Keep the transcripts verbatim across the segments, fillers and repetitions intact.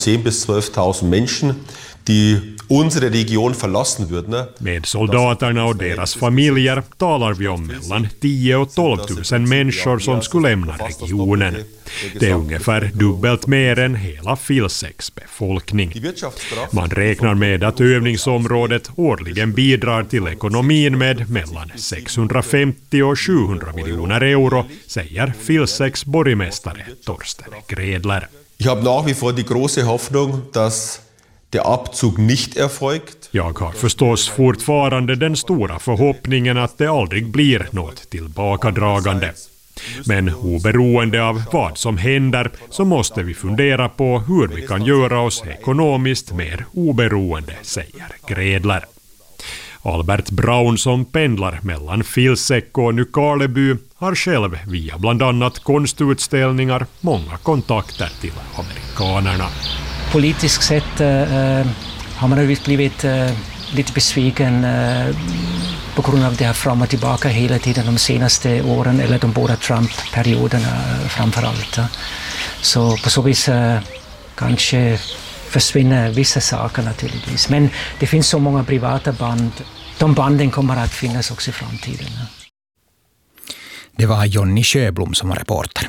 zehn bis zwölftusen människor die unsere region förlassen würden. Med soldaterna och deras familjer talar vi om mellan tio och tolv tusen människor som skulle lämna regionen. Det är ungefär dubbelt mer än hela Vilseks befolkning. Man räknar med att övningsområdet årligen bidrar till ekonomin med mellan sexhundrafemtio och sjuhundra miljoner euro, säger Vilseks borgmästare Torsten Gredler. Jag har nach wie vor die große Hoffnung, dass der Abzug nicht erfolgt. Jag har förstås fortfarande den stora förhoppningen att det aldrig blir något tillbakadragande. Men oberoende av vad som händer så måste vi fundera på hur vi kan göra oss ekonomiskt mer oberoende, säger Gredler. Albert Braun som pendlar mellan Vilsek och Nykarleby har själv via bland annat konstutställningar många kontakter till amerikanerna. Politiskt sett äh, har man ju blivit äh, lite besviken äh, på grund av det här fram och tillbaka hela tiden de senaste åren, eller de båda Trump-perioderna framför allt. Så på så vis äh, kanske försvinner vissa saker naturligtvis. Men det finns så många privata band. De banden kommer att finnas också i framtiden. Det var Jonny Sjöblom som var reporter.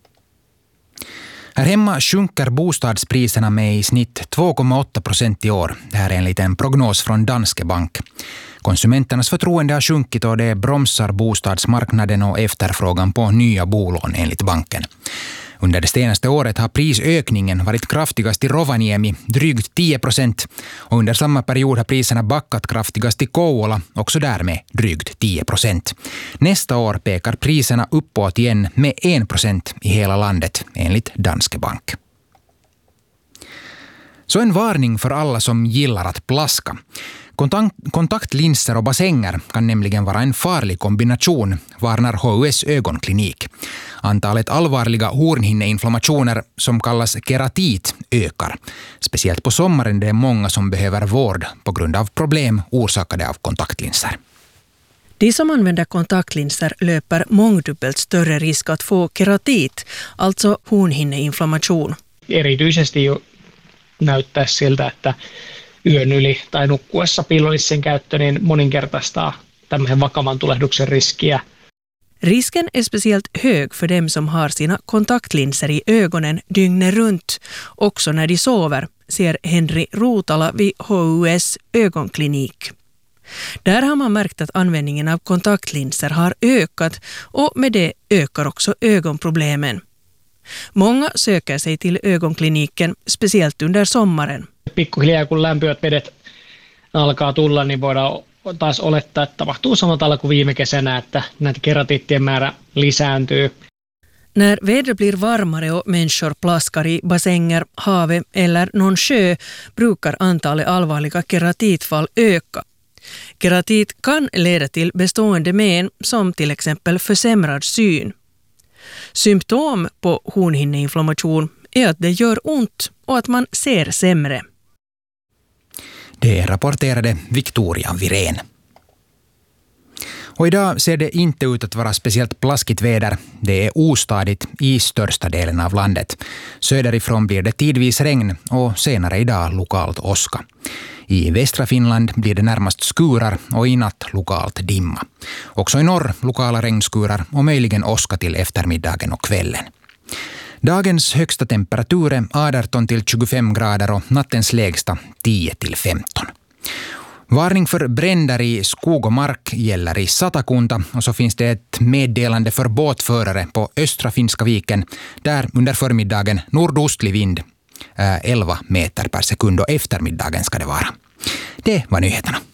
Här hemma sjunker bostadspriserna med i snitt två komma åtta procent i år. Det här är enligt en prognos från Danske Bank. Konsumenternas förtroende har sjunkit och det bromsar bostadsmarknaden och efterfrågan på nya bolån enligt banken. Under det senaste året har prisökningen varit kraftigast i Rovaniemi, drygt tio procent. Och under samma period har priserna backat kraftigast i Kouvola, också där med drygt tio procent. Nästa år pekar priserna uppåt igen med en procent i hela landet, enligt Danske Bank. Så en varning för alla som gillar att plaska. Kontaktlinser och bassänger kan nämligen vara en farlig kombination, varnar H U S ögonklinik. Antalet allvarliga hornhinneinflammationer som kallas keratit ökar. Speciellt på sommaren det är många som behöver vård på grund av problem orsakade av kontaktlinser. De som använder kontaktlinser löper mångdubbelt större risk att få keratit, alltså hornhinneinflammation. Erityisesti jo näyttää siltä, että yön yli tai nukkuessa piilolinssien käyttö niin moninkertaistaa tämmöisen vakavan tulehduksen riskiä. Risken är speciellt hög för dem som har sina kontaktlinser i ögonen dygnet runt, också när de sover, säger Henry Rotala vid H U S ögonklinik. Där har man märkt att användningen av kontaktlinser har ökat och med det ökar också ögonproblemen. Många söker sig till ögonkliniken, speciellt under sommaren. Pikkuhiljaa kun lämpöät vedet alkaa tulla, niin voidaan taas olettaa, että tapahtuu samalla tavalla kuin viime kesänä, että näitä keratiittien määrä lisääntyy. När vädret blir varmare och människor plaskar i bassänger, havet eller någon sjö brukar antalet allvarliga keratitfall öka. Keratit kan leda till bestående men som till exempel försämrad syn. Symptom på hornhinneinflammation är att det gör ont och att man ser sämre. Det rapporterade Victoria Virén. Och idag ser det inte ut att vara speciellt plaskigt väder. Det är ostadigt i största delen av landet. Söderifrån blir det tidvis regn och senare idag lokalt åska. I västra Finland blir det närmast skurar och i natt lokalt dimma. Också i norr lokala regnskurar och möjligen åska till eftermiddagen och kvällen. Dagens högsta temperatur är arton till tjugofem grader och nattens lägsta tio till femton. Varning för bränder i skog och mark gäller i Satakunta och så finns det ett meddelande för båtförare på östra Finska viken där under förmiddagen nordostlig vind elva meter per sekund och eftermiddagen ska det vara. Det var nyheterna.